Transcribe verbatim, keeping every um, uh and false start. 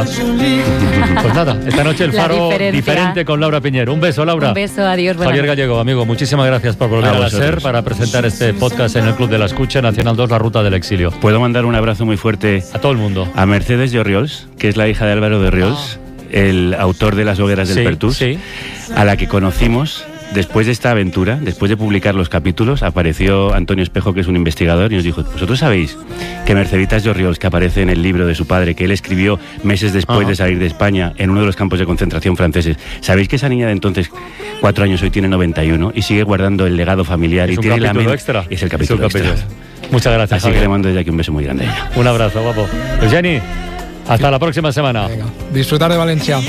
Pues nada, esta noche el La Faro diferencia. diferente con Laura Piñero. Un beso, Laura. Un beso, adiós. buenas Javier noches. Gallego, amigo, muchísimas gracias por volver A a, la vosotros. SER para presentar este podcast en el Club de la Escucha, Nacional dos, La Ruta del Exilio. Puedo mandar un abrazo muy fuerte A todo el mundo. a Mercedes de Orriols, que es la hija de Álvaro de Orriols, el autor de Las hogueras del Sí, Pertús, sí. a la que conocimos después de esta aventura, después de publicar los capítulos. Apareció Antonio Espejo, que es un investigador, y nos dijo: ¿vosotros sabéis que Merceditas de Orriols, que aparece en el libro de su padre, que él escribió meses después Ajá. de salir de España en uno de los campos de concentración franceses, sabéis que esa niña de entonces, cuatro años, hoy tiene noventa y uno y sigue guardando el legado familiar? Es y un tiene la capítulo mente- extra. Es el capítulo Es un extra. capítulo. Muchas gracias, Así que Javier. le mando desde aquí un beso muy grande a ella. Un abrazo, guapo. Eugeni, hasta la próxima semana. Venga, disfrutar de Valencia.